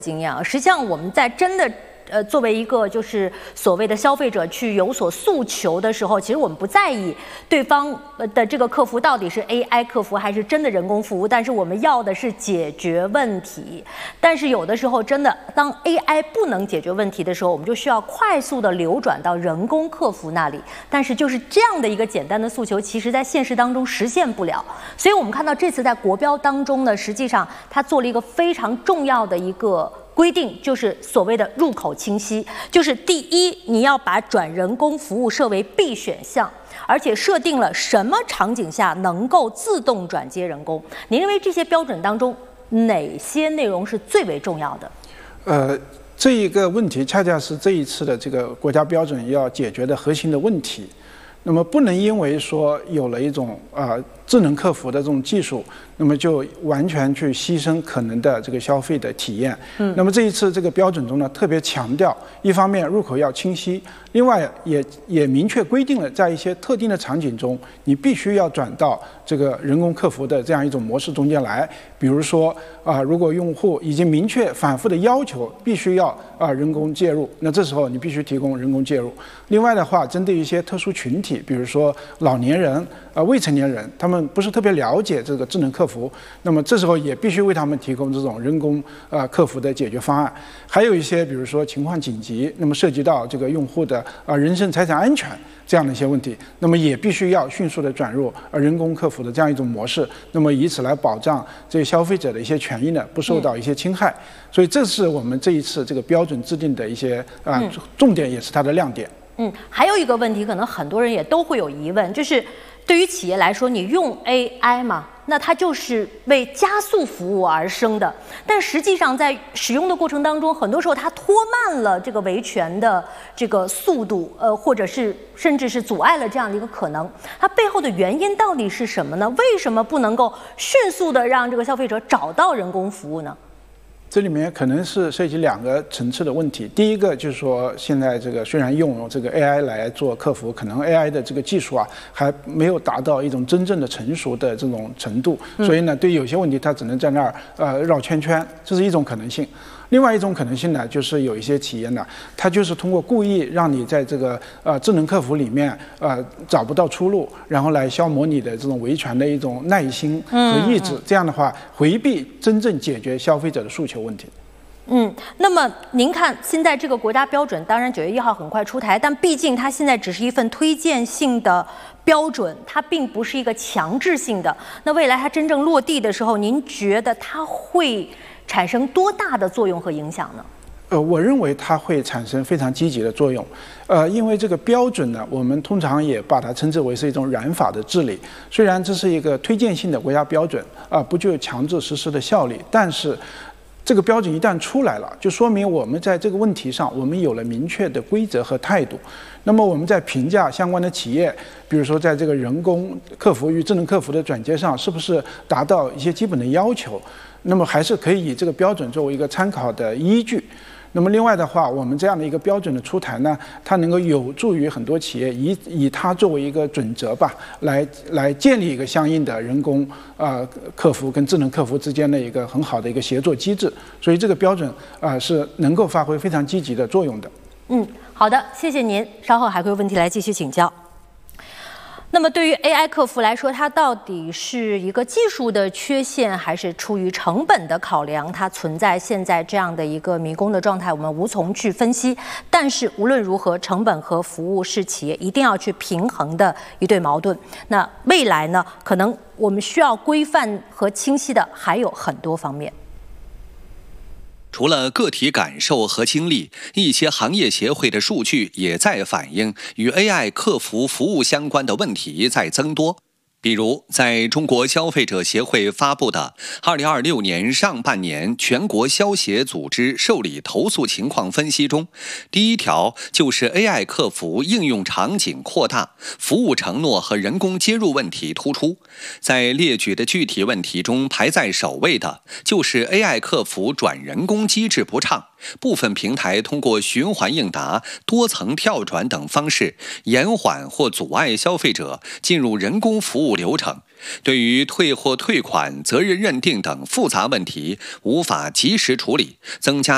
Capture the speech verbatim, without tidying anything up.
经验啊，实际上我们在真的。 呃，作为一个就是所谓的消费者去有所诉求的时候，其实我们不在意对方的这个客服到底是 A I 客服还是真的人工服务，但是我们要的是解决问题。但是有的时候真的，当 A I 不能解决问题的时候，我们就需要快速的流转到人工客服那里。但是就是这样的一个简单的诉求，其实在现实当中实现不了。所以我们看到这次在国标当中呢，实际上它做了一个非常重要的一个。 规定就是所谓的入口清晰，就是第一，你要把转人工服务设为必选项，而且设定了什么场景下能够自动转接人工。您认为这些标准当中哪些内容是最为重要的？ 呃，这一个问题恰恰是这一次的这个国家标准要解决的核心的问题。那么不能因为说有了一种啊、呃、智能客服的这种技术。 那么就完全去牺牲可能的这个消费的体验。嗯，那么这一次这个标准中呢，特别强调，一方面入口要清晰，另外也也明确规定了，在一些特定的场景中，你必须要转到这个人工客服的这样一种模式中间来。比如说啊、呃，如果用户已经明确反复的要求必须要啊、呃、人工介入，那这时候你必须提供人工介入。另外的话，针对一些特殊群体，比如说老年人啊、呃、未成年人，他们不是特别了解这个智能客服。 那么这时候也必须为他们提供这种人工呃客服的解决方案，还有一些比如说情况紧急，那么涉及到这个用户的啊人身财产安全这样的一些问题，那么也必须要迅速的转入呃人工客服的这样一种模式，那么以此来保障这个消费者的一些权益呢不受到一些侵害，所以这是我们这一次这个标准制定的一些啊、呃、重点，也是它的亮点。 嗯，还有一个问题，可能很多人也都会有疑问，就是对于企业来说，你用 A I 嘛？ 那它就是为加速服务而生的，但实际上在使用的过程当中，很多时候它拖慢了这个维权的这个速度，呃，或者是甚至是阻碍了这样的一个可能。它背后的原因到底是什么呢？为什么不能够迅速的让这个消费者找到人工服务呢？ 这里面可能是涉及两个层次的问题。第一个就是说，现在这个虽然用这个 A I 来做客服，可能 A I 的这个技术啊还没有达到一种真正的成熟的这种程度，所以呢，对有些问题它只能在那儿呃绕圈圈，这是一种可能性。 另外一种可能性呢，就是有一些企业呢，它就是通过故意让你在这个呃智能客服里面呃找不到出路，然后来消磨你的这种维权的一种耐心和意志，这样的话回避真正解决消费者的诉求问题。 嗯，那么您看，现在这个国家标准，当然九月一号很快出台，但毕竟它现在只是一份推荐性的标准，它并不是一个强制性的。那未来它真正落地的时候，您觉得它会产生多大的作用和影响呢？ 呃，我认为它会产生非常积极的作用，呃，因为这个标准呢，我们通常也把它称之为是一种软法的治理。虽然这是一个推荐性的国家标准啊、呃，不具有强制实施的效力，但是这个标准一旦出来了，就说明我们在这个问题上，我们有了明确的规则和态度。那么我们在评价相关的企业，比如说在这个人工客服与智能客服的转接上，是不是达到一些基本的要求？那么还是可以以这个标准作为一个参考的依据。 那么另外的话，我们这样的一个标准的出台呢，它能够有助于很多企业以以它作为一个准则吧，来来建立一个相应的人工呃客服跟智能客服之间的一个很好的一个协作机制。所以这个标准啊、呃、是能够发挥非常积极的作用的。 嗯，好的，谢谢您。稍后还会有问题来继续请教。 那么，对于 A I 客服来说，它到底是一个技术的缺陷，还是出于成本的考量，它存在现在这样的一个迷宫的状态，我们无从去分析。但是无论如何，成本和服务是企业一定要去平衡的一对矛盾。那未来呢，可能我们需要规范和清晰的还有很多方面。 除了个体感受和经历，一些行业协会的数据也在反映与 A I 客服服务相关的问题在增多。比如，在中国消费者协会发布的二零二六年上半年全国消协组织受理投诉情况分析中，第一条就是 A I 客服应用场景扩大，服务承诺和人工接入问题突出。在列举的具体问题中，排在首位的就是 A I 客服转人工机制不畅。 部分平台通过循环应答、多层跳转等方式，延缓或阻碍消费者进入人工服务流程。对于退货退款、责任认定等复杂问题，无法及时处理，增加